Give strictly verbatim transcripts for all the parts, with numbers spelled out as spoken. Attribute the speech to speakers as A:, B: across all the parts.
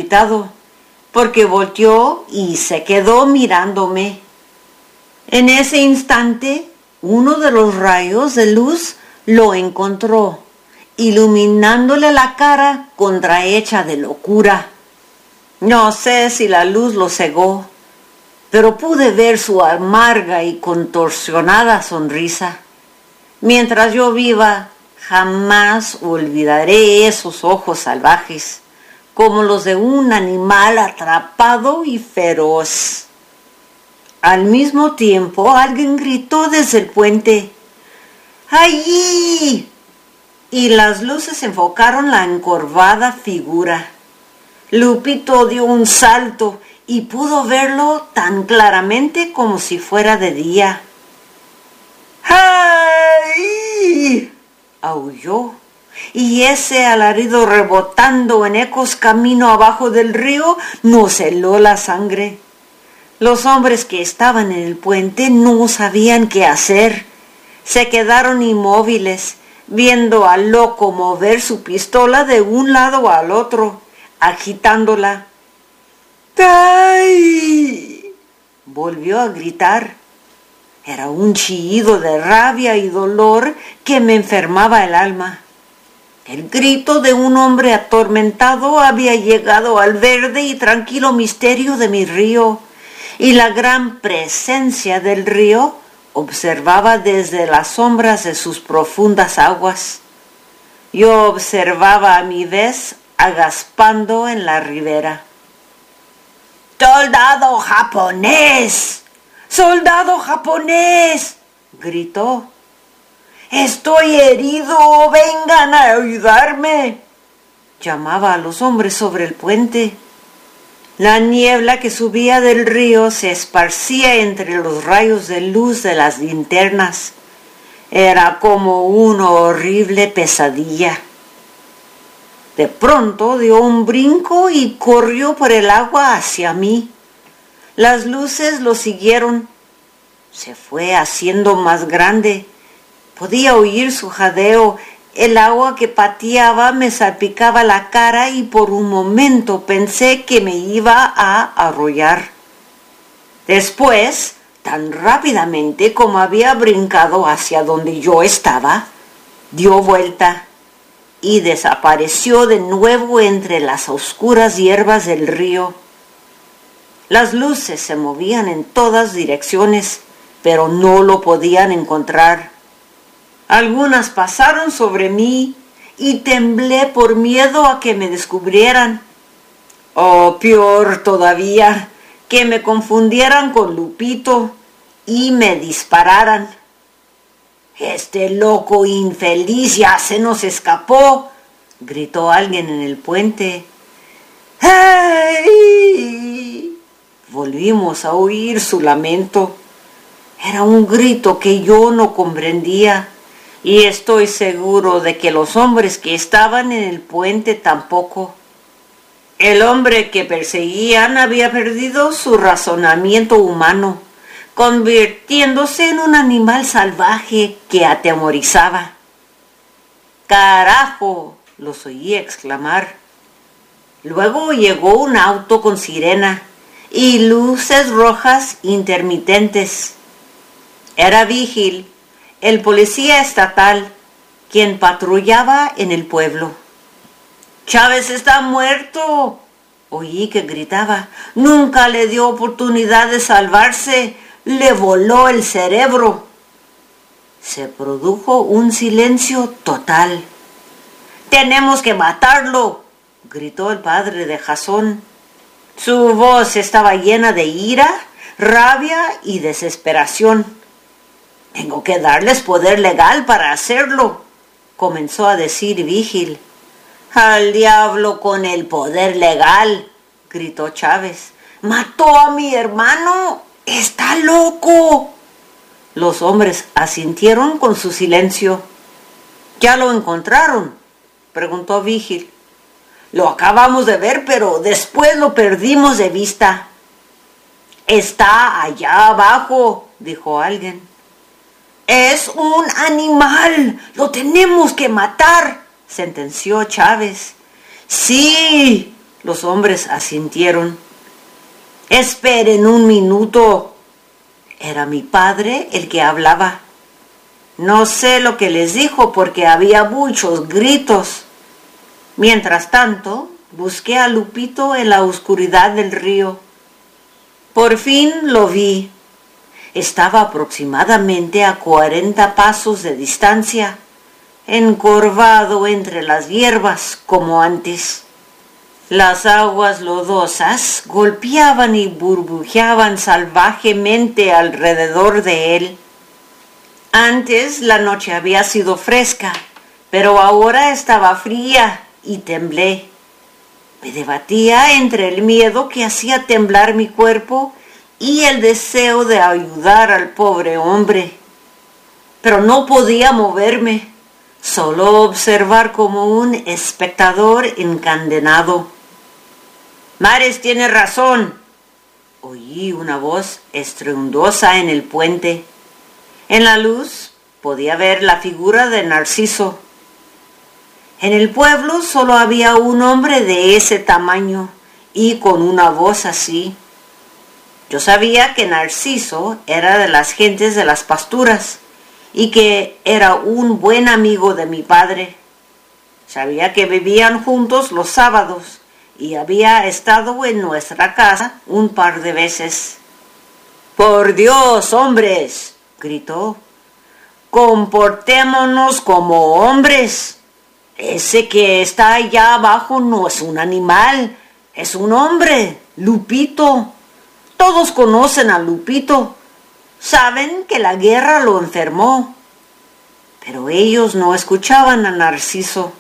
A: gritado, porque volteó y se quedó mirándome. En ese instante, uno de los rayos de luz lo encontró, iluminándole la cara contrahecha de locura. No sé si la luz lo cegó, pero pude ver su amarga y contorsionada sonrisa. Mientras yo viva, jamás olvidaré esos ojos salvajes, como los de un animal atrapado y feroz. Al mismo tiempo, alguien gritó desde el puente, ¡allí! Y las luces enfocaron la encorvada figura. Lupito dio un salto y pudo verlo tan claramente como si fuera de día. ¡Ay! Aulló, y ese alarido rebotando en ecos camino abajo del río nos heló la sangre. Los hombres que estaban en el puente no sabían qué hacer. Se quedaron inmóviles, viendo al loco mover su pistola de un lado al otro, agitándola. ¡Ay! Volvió a gritar. Era un chillido de rabia y dolor que me enfermaba el alma. El grito de un hombre atormentado había llegado al verde y tranquilo misterio de mi río, y la gran presencia del río observaba desde las sombras de sus profundas aguas. Yo observaba a mi vez agaspando en la ribera. ¡Soldado japonés! ¡Soldado japonés!, gritó. ¡Estoy herido! ¡Vengan a ayudarme!, llamaba a los hombres sobre el puente. La niebla que subía del río se esparcía entre los rayos de luz de las linternas. Era como una horrible pesadilla. De pronto dio un brinco y corrió por el agua hacia mí. Las luces lo siguieron. Se fue haciendo más grande. Podía oír su jadeo. El agua que pateaba me salpicaba la cara y por un momento pensé que me iba a arrollar. Después, tan rápidamente como había brincado hacia donde yo estaba, dio vuelta y desapareció de nuevo entre las oscuras hierbas del río. Las luces se movían en todas direcciones, pero no lo podían encontrar. Algunas pasaron sobre mí y temblé por miedo a que me descubrieran. O peor todavía, que me confundieran con Lupito y me dispararan. «Este loco infeliz ya se nos escapó», gritó alguien en el puente. ¡Ay! Volvimos a oír su lamento. Era un grito que yo no comprendía. Y estoy seguro de que los hombres que estaban en el puente tampoco. El hombre que perseguían había perdido su razonamiento humano, convirtiéndose en un animal salvaje que atemorizaba. ¡Carajo!, los oí exclamar. Luego llegó un auto con sirena y luces rojas intermitentes. Era Vigil, el policía estatal, quien patrullaba en el pueblo. «¡Chávez está muerto!», oí que gritaba. «Nunca le dio oportunidad de salvarse, le voló el cerebro». Se produjo un silencio total. «¡Tenemos que matarlo!», gritó el padre de Jasón. Su voz estaba llena de ira, rabia y desesperación. «Tengo que darles poder legal para hacerlo», comenzó a decir Vigil. «Al diablo con el poder legal», gritó Chávez. «¡Mató a mi hermano! ¡Está loco!». Los hombres asintieron con su silencio. «¿Ya lo encontraron?», preguntó Vigil. «Lo acabamos de ver, pero después lo perdimos de vista». «Está allá abajo», dijo alguien. «Es un animal, lo tenemos que matar», sentenció Chávez. «Sí», Los hombres asintieron. «Esperen un minuto». Era mi padre el que hablaba. No sé lo que les dijo porque había muchos gritos. Mientras tanto, busqué a Lupito en la oscuridad del río. Por fin lo vi. Estaba aproximadamente a cuarenta pasos de distancia, encorvado entre las hierbas como antes. Las aguas lodosas golpeaban y burbujeaban salvajemente alrededor de él. Antes la noche había sido fresca, pero ahora estaba fría y temblé. Me debatía entre el miedo que hacía temblar mi cuerpo y el deseo de ayudar al pobre hombre. Pero no podía moverme, solo observar como un espectador encadenado. «Mares tiene razón», oí una voz estruendosa en el puente. En la luz podía ver la figura de Narciso. En el pueblo solo había un hombre de ese tamaño y con una voz así. Yo sabía que Narciso era de las gentes de las pasturas y que era un buen amigo de mi padre. Sabía que vivían juntos los sábados y había estado en nuestra casa un par de veces. «¡Por Dios, hombres!», gritó. «Comportémonos como hombres. Ese que está allá abajo no es un animal, es un hombre, Lupito. Todos conocen a Lupito. Saben que la guerra lo enfermó». Pero ellos no escuchaban a Narciso.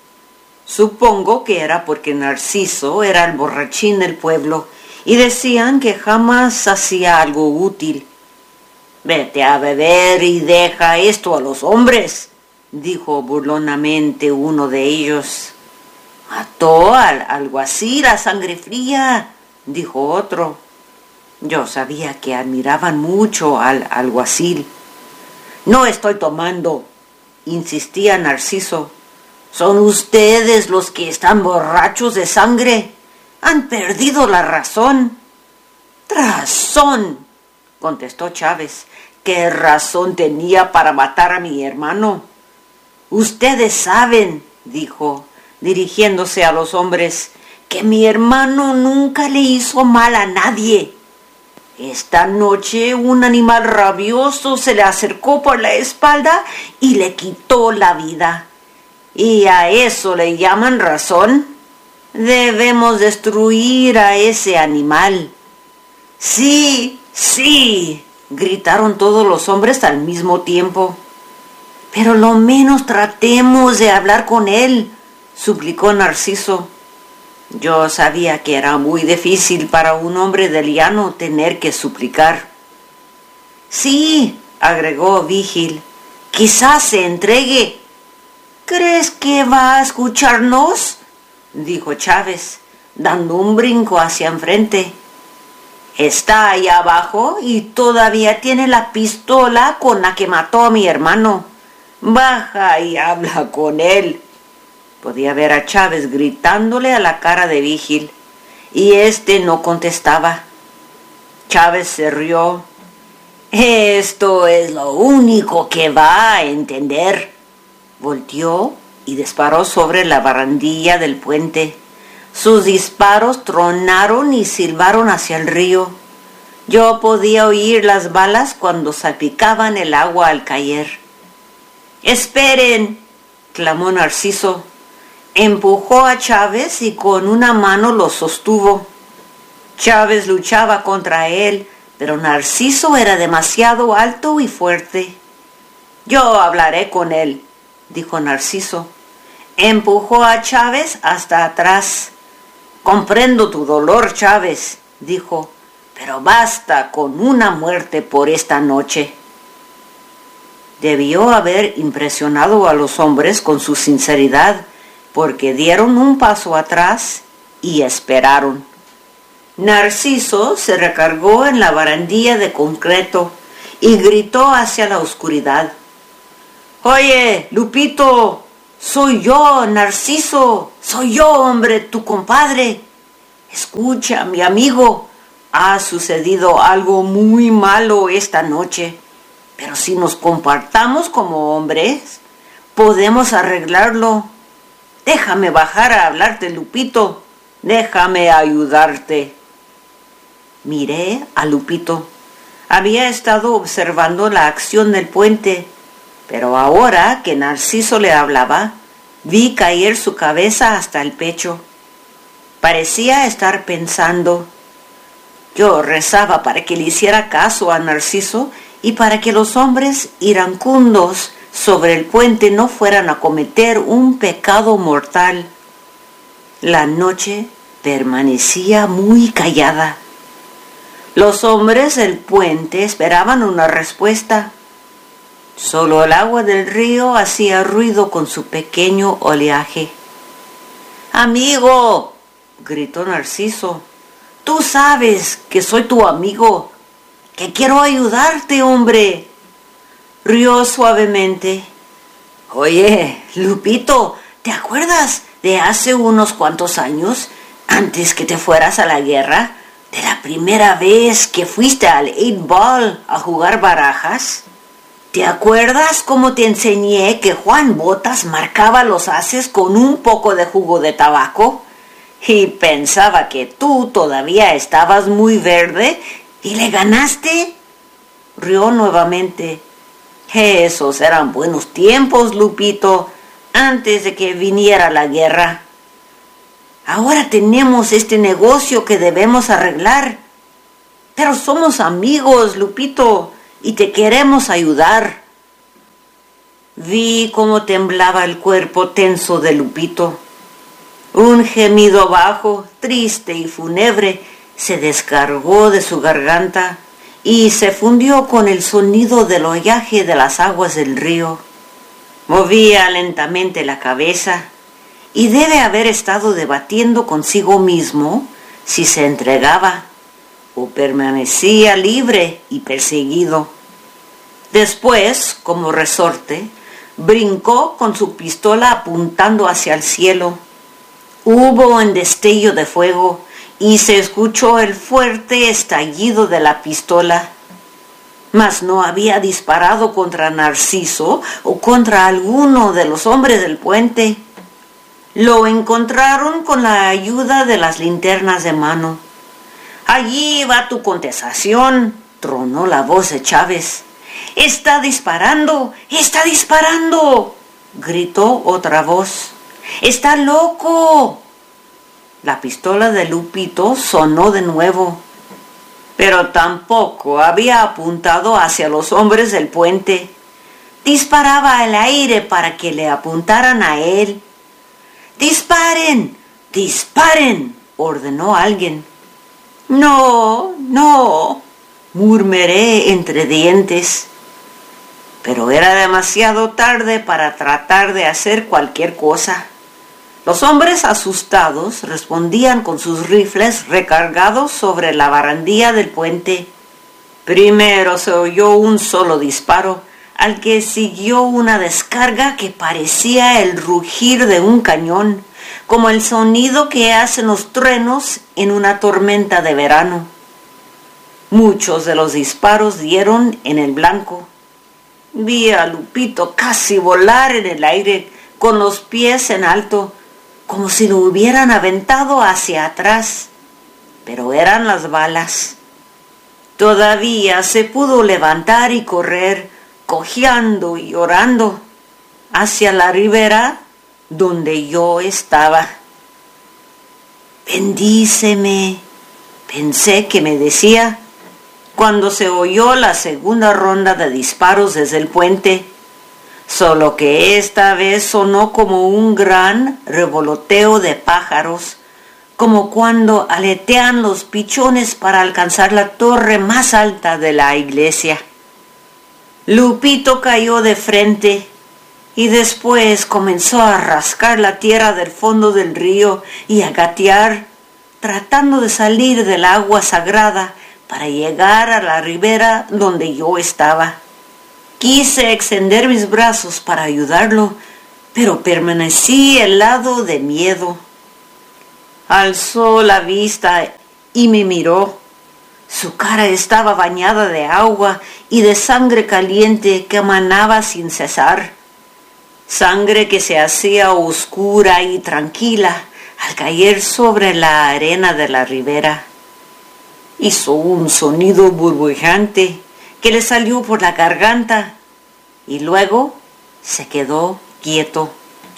A: Supongo que era porque Narciso era el borrachín del pueblo y decían que jamás hacía algo útil. «Vete a beber y deja esto a los hombres», dijo burlonamente uno de ellos. «Mató al alguacil a sangre fría», dijo otro. Yo sabía que admiraban mucho al alguacil. «No estoy tomando», insistía Narciso. «Son ustedes los que están borrachos de sangre. Han perdido la razón». «¿Razón?», contestó Chávez. «¿Qué razón tenía para matar a mi hermano?». «Ustedes saben», dijo, dirigiéndose a los hombres, «que mi hermano nunca le hizo mal a nadie. Esta noche un animal rabioso se le acercó por la espalda y le quitó la vida. ¿Y a eso le llaman razón? Debemos destruir a ese animal». «Sí, sí», gritaron todos los hombres al mismo tiempo. «Pero lo menos tratemos de hablar con él», suplicó Narciso. Yo sabía que era muy difícil para un hombre del llano tener que suplicar. «Sí», agregó Vigil, «quizás se entregue». «¿Crees que va a escucharnos?», dijo Chávez, dando un brinco hacia enfrente. «Está ahí abajo y todavía tiene la pistola con la que mató a mi hermano. Baja y habla con él». Podía ver a Chávez gritándole a la cara de Vigil, y éste no contestaba. Chávez se rió. «Esto es lo único que va a entender». Volteó y disparó sobre la barandilla del puente. Sus disparos tronaron y silbaron hacia el río. Yo podía oír las balas cuando salpicaban el agua al caer. «¡Esperen!», clamó Narciso. Empujó a Chávez y con una mano lo sostuvo. Chávez luchaba contra él, pero Narciso era demasiado alto y fuerte. «Yo hablaré con él», dijo Narciso. Empujó a Chávez hasta atrás. «Comprendo tu dolor, Chávez», dijo, «pero basta con una muerte por esta noche». Debió haber impresionado a los hombres con su sinceridad, porque dieron un paso atrás y esperaron. Narciso se recargó en la barandilla de concreto y gritó hacia la oscuridad. «Oye, Lupito, soy yo, Narciso, soy yo, hombre, tu compadre. escucha, mi amigo, ha sucedido algo muy malo esta noche, pero si nos comportamos como hombres, podemos arreglarlo. Déjame bajar a hablarte, Lupito. Déjame ayudarte. Miré a Lupito. Había estado observando la acción del puente, pero ahora que Narciso le hablaba, vi caer su cabeza hasta el pecho. Parecía estar pensando. Yo rezaba para que le hiciera caso a Narciso y para que los hombres iracundos sobre el puente no fueran a cometer un pecado mortal. La noche permanecía muy callada. Los hombres del puente esperaban una respuesta. Solo el agua del río hacía ruido con su pequeño oleaje. «Amigo», gritó Narciso, «tú sabes que soy tu amigo, que quiero ayudarte, hombre». Rió suavemente. «Oye, Lupito, ¿te acuerdas de hace unos cuantos años, antes que te fueras a la guerra, de la primera vez que fuiste al eight ball a jugar barajas? ¿Te acuerdas cómo te enseñé que Juan Botas marcaba los ases con un poco de jugo de tabaco? Y pensaba que tú todavía estabas muy verde y le ganaste». Rió nuevamente. «Esos eran buenos tiempos, Lupito, antes de que viniera la guerra. Ahora tenemos este negocio que debemos arreglar. Pero somos amigos, Lupito, y te queremos ayudar». Vi cómo temblaba el cuerpo tenso de Lupito. Un gemido bajo, triste y fúnebre se descargó de su garganta y se fundió con el sonido del oleaje de las aguas del río. Movía lentamente la cabeza y debe haber estado debatiendo consigo mismo si se entregaba o permanecía libre y perseguido. Después, como resorte, brincó con su pistola apuntando hacia el cielo. Hubo un destello de fuego y se escuchó el fuerte estallido de la pistola. Mas no había disparado contra Narciso o contra alguno de los hombres del puente. Lo encontraron con la ayuda de las linternas de mano. «Allí va tu contestación», tronó la voz de Chávez. «¡Está disparando! ¡Está disparando!», gritó otra voz. «¡Está loco!». La pistola de Lupito sonó de nuevo, pero tampoco había apuntado hacia los hombres del puente. Disparaba al aire para que le apuntaran a él. «¡Disparen! ¡Disparen!», ordenó alguien. «No, no», murmuré entre dientes. Pero era demasiado tarde para tratar de hacer cualquier cosa. Los hombres asustados respondían con sus rifles recargados sobre la barandilla del puente. Primero se oyó un solo disparo, al que siguió una descarga que parecía el rugir de un cañón, como el sonido que hacen los truenos en una tormenta de verano. Muchos de los disparos dieron en el blanco. Vi a Lupito casi volar en el aire con los pies en alto, como si lo hubieran aventado hacia atrás, pero eran las balas. Todavía se pudo levantar y correr, cojeando y llorando, hacia la ribera donde yo estaba. «Bendíceme», pensé que me decía, cuando se oyó la segunda ronda de disparos desde el puente, solo que esta vez sonó como un gran revoloteo de pájaros, como cuando aletean los pichones para alcanzar la torre más alta de la iglesia. Lupito cayó de frente y después comenzó a rascar la tierra del fondo del río y a gatear, tratando de salir del agua sagrada para llegar a la ribera donde yo estaba. Quise extender mis brazos para ayudarlo, pero permanecí helado de miedo. Alzó la vista y me miró. Su cara estaba bañada de agua y de sangre caliente que emanaba sin cesar. Sangre que se hacía oscura y tranquila al caer sobre la arena de la ribera. Hizo un sonido burbujeante que le salió por la garganta y luego se quedó quieto.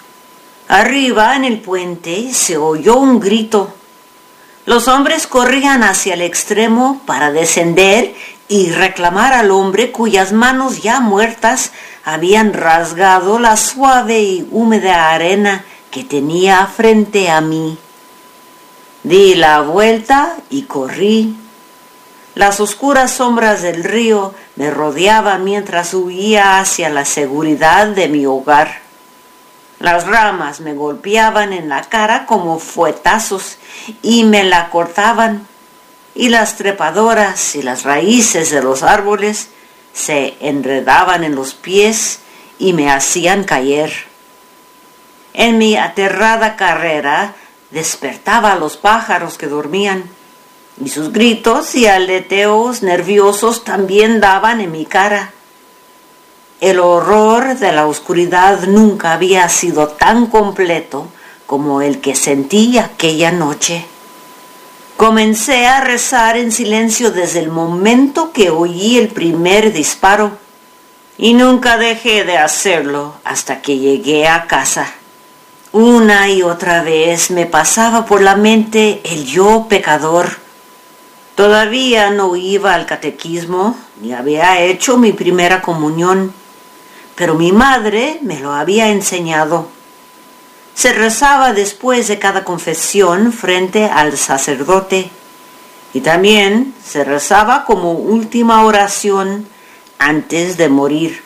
A: Arriba en el puente se oyó un grito. Los hombres corrían hacia el extremo para descender y reclamar al hombre cuyas manos ya muertas habían rasgado la suave y húmeda arena que tenía frente a mí. Di la vuelta y corrí. Las oscuras sombras del río me rodeaban mientras huía hacia la seguridad de mi hogar. Las ramas me golpeaban en la cara como fuetazos y me la cortaban, y las trepadoras y las raíces de los árboles se enredaban en los pies y me hacían caer. En mi aterrada carrera despertaba a los pájaros que dormían, y sus gritos y aleteos nerviosos también daban en mi cara. El horror de la oscuridad nunca había sido tan completo como el que sentí aquella noche. Comencé a rezar en silencio desde el momento que oí el primer disparo, y nunca dejé de hacerlo hasta que llegué a casa. Una y otra vez me pasaba por la mente el yo pecador. Todavía no iba al catequismo ni había hecho mi primera comunión, pero mi madre me lo había enseñado. Se rezaba después de cada confesión frente al sacerdote y también se rezaba como última oración antes de morir.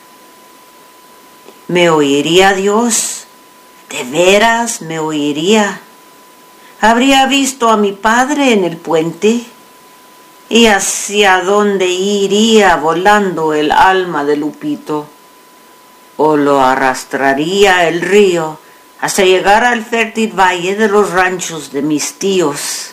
A: ¿Me oiría Dios? ¿De veras me oiría? ¿Habría visto a mi padre en el puente? ¿Y hacia dónde iría volando el alma de Lupito? ¿O lo arrastraría el río hasta llegar al fértil valle de los ranchos de mis tíos?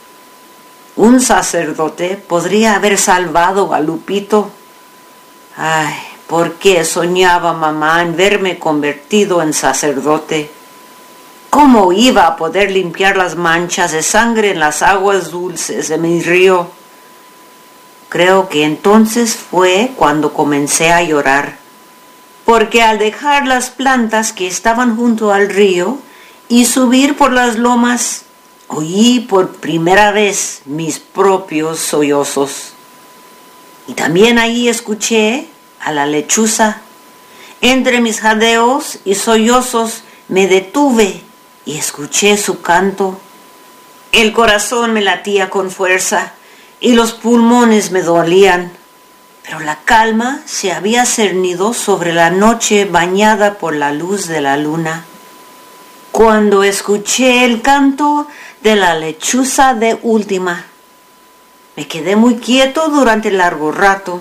A: Un sacerdote podría haber salvado a Lupito. Ay, ¿por qué soñaba mamá en verme convertido en sacerdote? ¿Cómo iba a poder limpiar las manchas de sangre en las aguas dulces de mi río? Creo que entonces fue cuando comencé a llorar, porque al dejar las plantas que estaban junto al río y subir por las lomas, oí por primera vez mis propios sollozos. Y también allí escuché a la lechuza. Entre mis jadeos y sollozos me detuve y escuché su canto. El corazón me latía con fuerza y los pulmones me dolían, pero la calma se había cernido sobre la noche bañada por la luz de la luna. Cuando escuché el canto de la lechuza de última, me quedé muy quieto durante largo rato.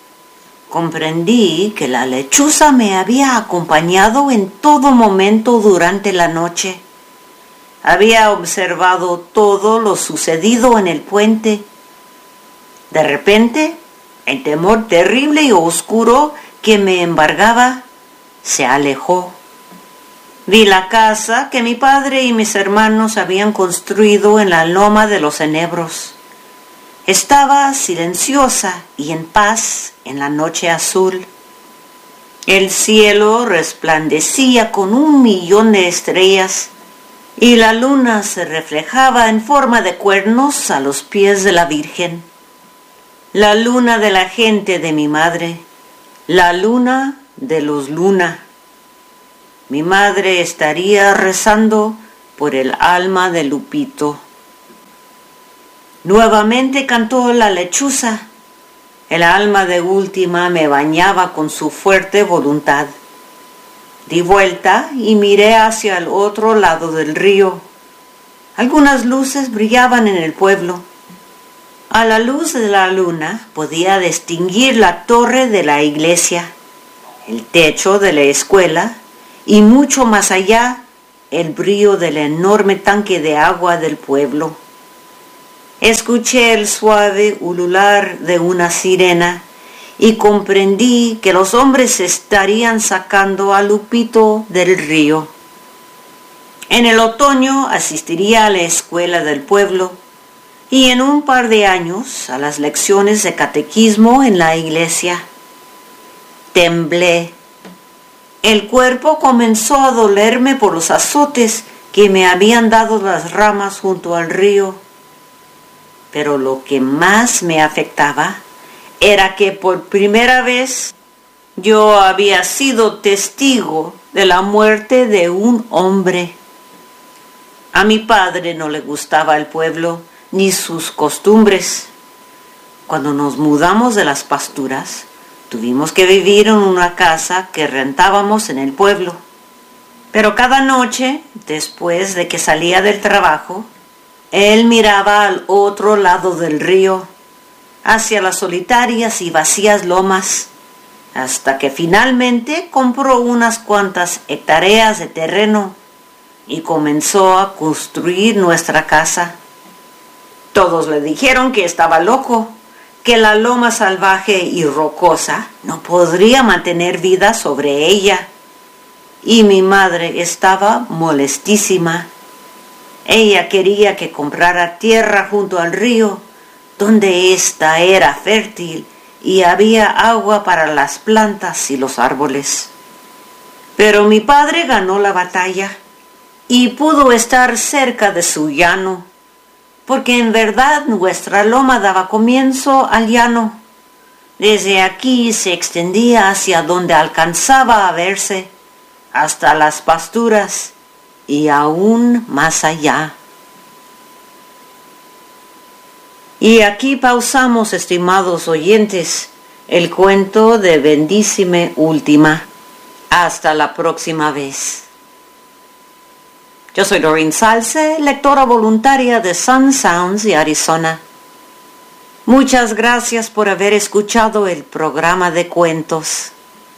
A: Comprendí que la lechuza me había acompañado en todo momento durante la noche. Había observado todo lo sucedido en el puente. De repente, el temor terrible y oscuro que me embargaba se alejó. Vi la casa que mi padre y mis hermanos habían construido en la loma de los enebros. Estaba silenciosa y en paz en la noche azul. El cielo resplandecía con un millón de estrellas y la luna se reflejaba en forma de cuernos a los pies de la Virgen. La luna de la gente de mi madre, la luna de los Luna. Mi madre estaría rezando por el alma de Lupito. Nuevamente cantó la lechuza. El alma de última me bañaba con su fuerte voluntad. Di vuelta y miré hacia el otro lado del río. Algunas luces brillaban en el pueblo. A la luz de la luna podía distinguir la torre de la iglesia, el techo de la escuela y mucho más allá el brillo del enorme tanque de agua del pueblo. Escuché el suave ulular de una sirena y comprendí que los hombres estarían sacando a Lupito del río. En el otoño asistiría a la escuela del pueblo y en un par de años a las lecciones de catequismo en la iglesia. Temblé. El cuerpo comenzó a dolerme por los azotes que me habían dado las ramas junto al río. Pero lo que más me afectaba era que por primera vez yo había sido testigo de la muerte de un hombre. A mi padre no le gustaba el pueblo ni sus costumbres. Cuando nos mudamos de las pasturas, tuvimos que vivir en una casa que rentábamos en el pueblo. Pero cada noche, después de que salía del trabajo, él miraba al otro lado del río, hacia las solitarias y vacías lomas, hasta que finalmente compró unas cuantas hectáreas de terreno y comenzó a construir nuestra casa. Todos le dijeron que estaba loco, que la loma salvaje y rocosa no podría mantener vida sobre ella. Y mi madre estaba molestísima. Ella quería que comprara tierra junto al río, donde ésta era fértil y había agua para las plantas y los árboles. Pero mi padre ganó la batalla y pudo estar cerca de su llano, porque en verdad nuestra loma daba comienzo al llano. Desde aquí se extendía hacia donde alcanzaba a verse, hasta las pasturas y aún más allá. Y aquí pausamos, estimados oyentes, el cuento de Bendísime Última. Hasta la próxima vez. Yo soy Doreen Salce, lectora voluntaria de Sun Sounds de Arizona. Muchas gracias por haber escuchado el programa de cuentos.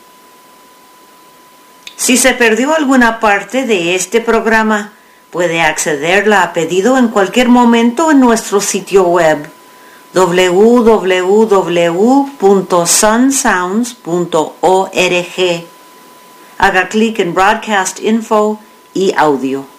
A: Si se perdió alguna parte de este programa, puede accederla a pedido en cualquier momento en nuestro sitio web doble u doble u doble u punto sun sounds punto org. Haga clic en Broadcast Info y Audio.